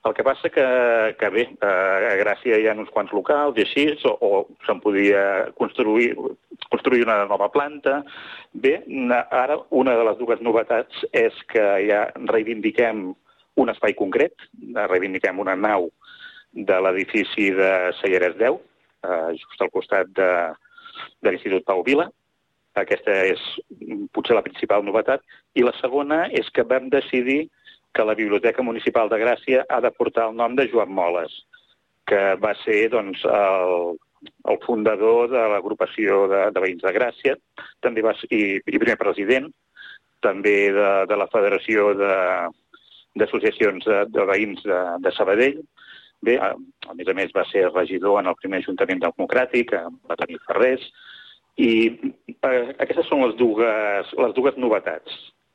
El que passa que bé, a Gràcia hi ha uns quants locals i així, o se'n podia construir una nova planta. Bé, ara una de les dues novetats és que ja reivindiquem un espai concret, reivindiquem una nau de l'edifici de Cellers 10, just al costat de l'Institut Pau Vila. Aquesta és potser la principal novetat. I la segona és que vam decidir que la Biblioteca Municipal de Gràcia ha de portar el nom de Joan Moles, que va ser doncs, el fundador de l'agrupació de veïns de Gràcia, també va ser, i primer president, també de la Federació d'Associacions de Veïns de Sabadell. Bé, a més va ser regidor en el primer Ajuntament Democràtic, va tenir Ferrés, i aquestes són les dues novetats.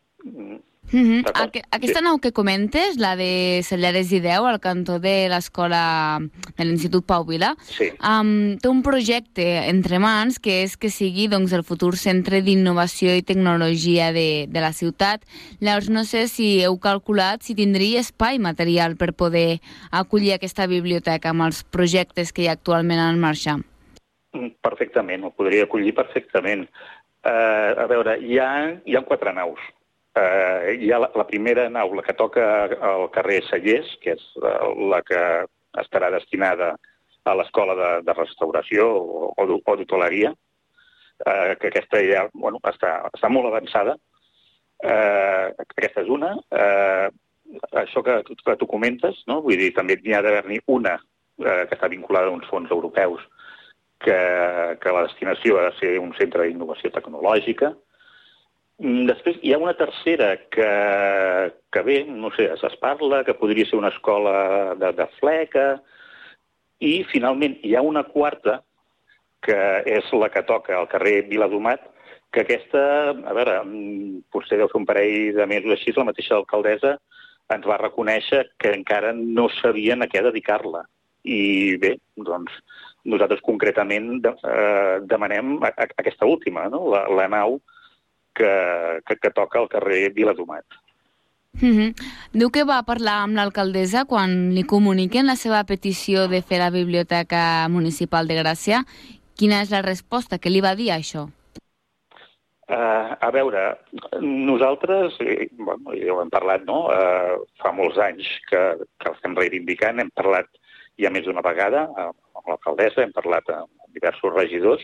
Aquesta nau que comentes, la de Cellers i 10, al cantó de l'escola de l'Institut Pau Vila, sí. Té un projecte entre mans que és que sigui doncs, el futur centre d'innovació i tecnologia de la ciutat. Llavors no sé si heu calculat si tindria espai material per poder acollir aquesta biblioteca amb els projectes que hi ha actualment en marxa. Perfectament, ho podria acollir perfectament. A veure, hi ha 4 naus. Hi ha la primera nau, la que toca al carrer Cellers, que és la que estarà destinada a l'escola de restauració o d'hoteleria, que aquesta ja està molt avançada. Aquesta és una. Això que tu comentes, no? Vull dir, també n'hi ha d'haver-n'hi una que està vinculada a uns fons europeus, que la destinació ha de ser un centre d'innovació tecnològica. Després hi ha una tercera que bé, no sé, es parla, que podria ser una escola de fleca, i finalment hi ha una quarta, que és la que toca al carrer Viladomat, que aquesta, a veure, potser deu fer un parell de mesos així, la mateixa alcaldessa ens va reconèixer que encara no sabien a què dedicar-la. I bé, doncs, nosaltres concretament demanem aquesta última, no? La nau que toca al carrer Viladomat. Diu que va parlar amb l'alcaldessa quan li comuniquen la seva petició de fer la Biblioteca Municipal de Gràcia. Quina és la resposta? Què li va dir això? A veure, nosaltres, ja ho hem parlat, no? Fa molts anys que estem reivindicant, hem parlat ja més d'una vegada amb l'alcaldessa, hem parlat amb diversos regidors.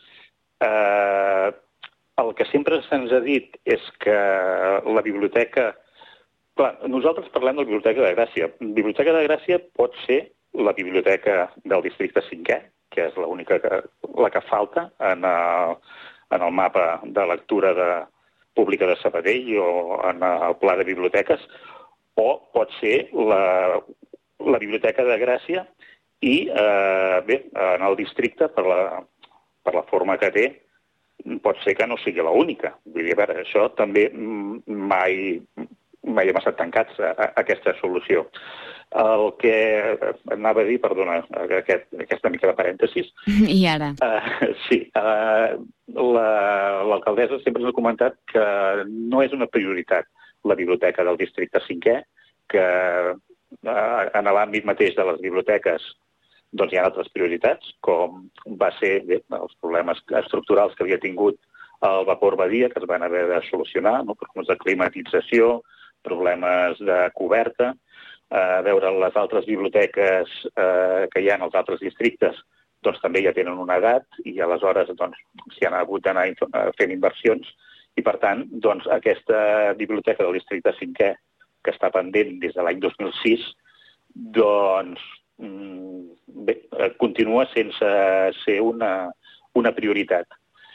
El que sempre se'ns ha dit és que la biblioteca... Clar, nosaltres parlem de la Biblioteca de Gràcia. La Biblioteca de Gràcia pot ser la biblioteca del districte 5è, que és l'única la que falta en el mapa de lectura pública de Sabadell o en el pla de biblioteques, o pot ser la Biblioteca de Gràcia i, bé, en el districte, per la forma que té, pot ser que no sigui l'única. Vull dir, a veure, això també mai hem estat tancats a aquesta solució. El que anava a dir, perdona, aquesta mica de parèntesis. I ara? Sí, l'alcaldessa sempre ens ha comentat que no és una prioritat la biblioteca del districte 5è, que en l'àmbit mateix de les biblioteques doncs hi ha altres prioritats, com va ser els problemes estructurals que havia tingut el vapor badia, que es van haver de solucionar, no? Problemes de climatització, problemes de coberta. A veure, les altres biblioteques que hi ha en els altres districtes doncs també ja tenen una edat i aleshores doncs s'hi han hagut d'anar fent inversions i, per tant, doncs aquesta biblioteca del districte 5è, que està pendent des de l'any 2006, doncs bé, continua sense ser una prioritat.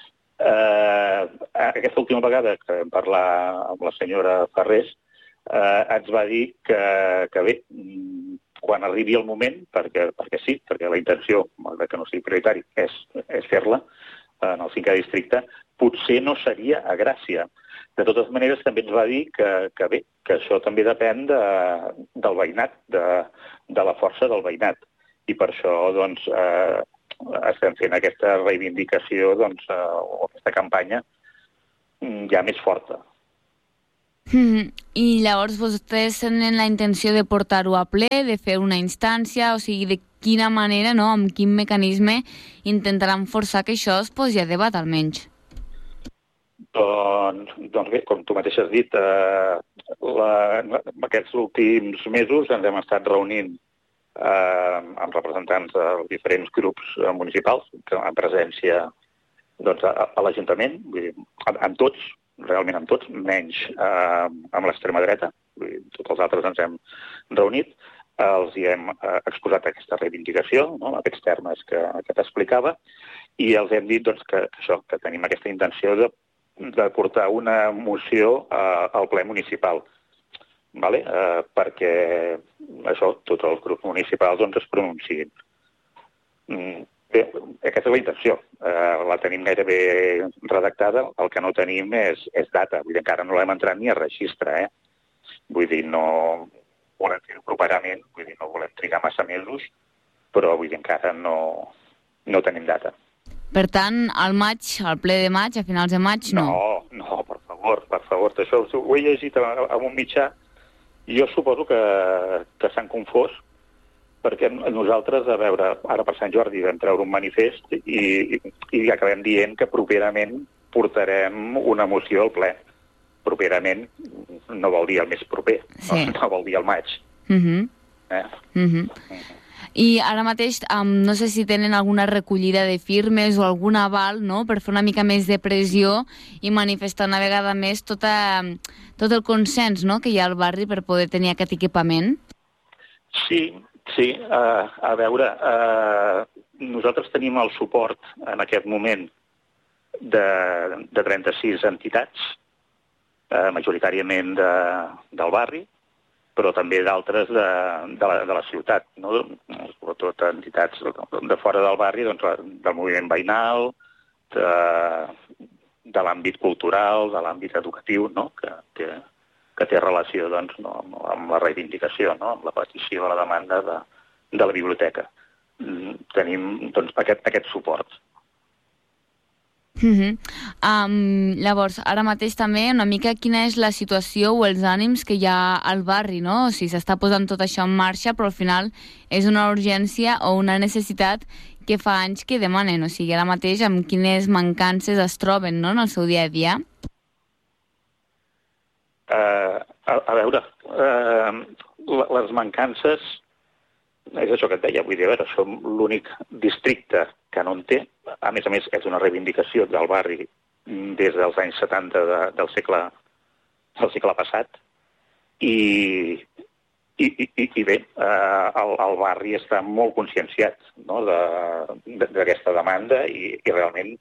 Aquesta última vegada que vam parlar amb la senyora Ferrés ens va dir que bé, quan arribi el moment, perquè sí, perquè la intenció, malgrat que no sigui prioritari, és fer-la en el 5è districte, potser no seria a Gràcia. De totes maneres, també ens va dir que bé, que això també depèn del veïnat, de la força del veïnat. I per això, doncs, estem fent aquesta reivindicació, doncs, o aquesta campanya ja més forta. I llavors vostès tenen la intenció de portar-ho a ple, de fer una instància, o sigui, de quina manera, no?, amb quin mecanisme intentaran forçar que això es posi a debat, almenys? Doncs bé, com tu mateix has dit, aquests últims mesos ens hem estat reunint amb representants dels diferents grups municipals, en presència doncs, a l'Ajuntament, amb tots, realment amb tots, menys amb l'extrema dreta. Tots els altres ens hem reunit, els hi hem exposat aquesta reivindicació, no?, aquests termes que t'explicava, i els hem dit doncs, que tenim aquesta intenció de portar una moció al ple municipal, vale? Perquè tots els grups municipals doncs, es pronunciïn. Bé, aquesta és la intenció. La tenim gairebé redactada. El que no tenim és data. Vull dir, encara no l'hem entrat ni a registre. Vull dir, no volem fer-ho properament, vull dir, no volem trigar massa mesos, però vull dir, encara no tenim data. Per tant, al ple de maig, a finals de maig, no? No, per favor. Això ho he llegit en un mitjà. Jo suposo que s'han confós, perquè nosaltres, a veure, ara per Sant Jordi vam treure un manifest i acabem dient que properament portarem una moció al ple. Properament no vol dir el mes proper, sí. No vol dir el maig. I ara mateix, no sé si tenen alguna recollida de firmes o algun aval, no?, per fer una mica més de pressió i manifestar una vegada més tot el consens, no?, que hi ha al barri per poder tenir aquest equipament. Sí. A veure, nosaltres tenim el suport en aquest moment de 36 entitats, majoritàriament del barri, però també d'altres de la ciutat, no? Sobretot entitats de fora del barri, doncs, del moviment veïnal, de l'àmbit cultural, de l'àmbit educatiu, no?, que té relació doncs, no, amb la reivindicació, no?, amb la petició a la demanda de la biblioteca. Tenim doncs, aquest suport. Llavors, ara mateix també una mica quina és la situació o els ànims que hi ha al barri, no? O sigui, s'està posant tot això en marxa, però al final és una urgència o una necessitat que fa anys que demanen. O sigui, ara mateix amb quines mancances es troben, no?, en el seu dia a dia. A veure, les mancances, és això que et deia, vull dir, a veure, som l'únic districte que no en té. A més, és una reivindicació del barri des dels anys 70 del segle passat. I bé, el barri està molt conscienciat, no?, d'aquesta demanda i realment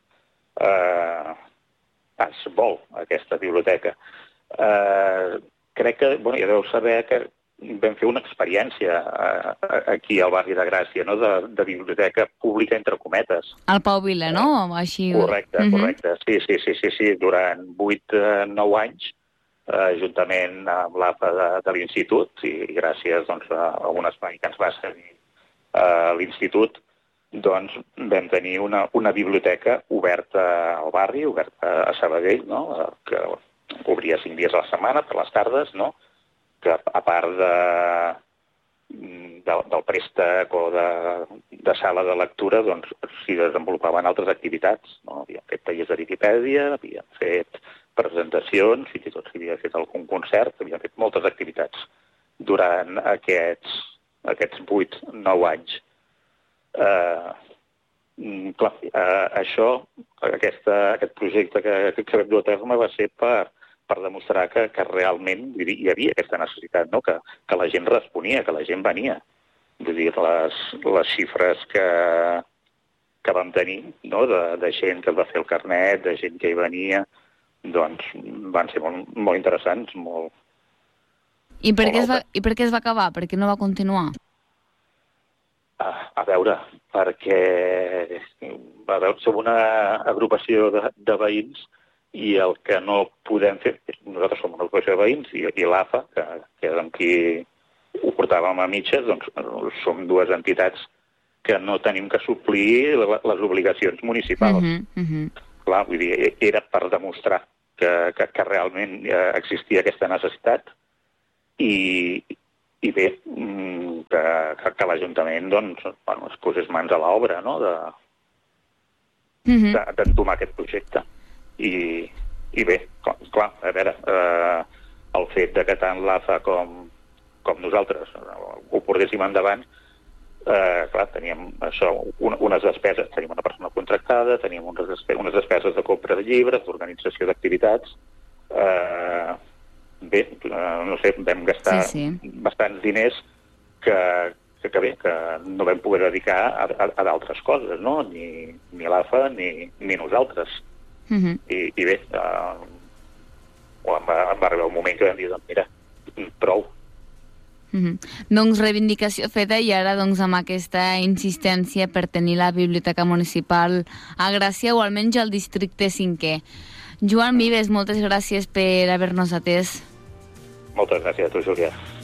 es vol aquesta biblioteca. Crec que, ja deu saber que vam fer una experiència aquí al barri de Gràcia, no?, de biblioteca pública, entre cometes. Al Pau Vila, no? Així... Correcte. Sí. Durant 8-9 anys, juntament amb l'APA de l'Institut, i gràcies doncs, a un espai que ens va cedir l'Institut, doncs vam tenir una biblioteca oberta al barri, oberta a Sabadell, no?, que obria 5 dies a la setmana, per les tardes, no?, que a part del préstec o de sala de lectura, doncs s'hi desenvolupaven altres activitats, no? Havíem fet tallers de Viquipèdia, havíem fet presentacions, fins i tot s'havia fet algun concert, havíem fet moltes activitats durant aquests 8-9 anys. Clar, aquest projecte que vam dur a terme va ser per demostrar que realment hi havia aquesta necessitat, no?, que la gent responia, que la gent venia. Vull dir, les xifres que vam tenir, no?, de gent que va fer el carnet, de gent que hi venia, doncs van ser molt interessants, molt... I per què es va acabar? Per què no va continuar? A veure, perquè som una agrupació de veïns i el que no podem fer, nosaltres som una agrupació de veïns i l'AFA, que és amb qui ho portàvem a mitges, doncs som dues entitats que no tenim que suplir les obligacions municipals. Clar, vull dir, era per demostrar que realment existia aquesta necessitat i bé, que l'Ajuntament doncs, es posés mans a l'obra, no?, d'entomar aquest projecte. I bé, clar, a veure, el fet de que tant l'AFA com nosaltres ho portéssim endavant, clar, teníem això, unes despeses, teníem una persona contractada, teníem unes despeses de compra de llibres, d'organització d'activitats. Bé, no sé, vam gastar bastants diners que no vam poder dedicar a d'altres coses, no? Ni l'AFA ni nosaltres. I bé, em va arribar un moment que vam dir, doncs mira, prou. Doncs reivindicació feta, i ara doncs amb aquesta insistència per tenir la Biblioteca Municipal a Gràcia o almenys al districte 5è. Joan Vives, moltes gràcies per haver-nos atès. Moltes gràcies a tu, Júlia.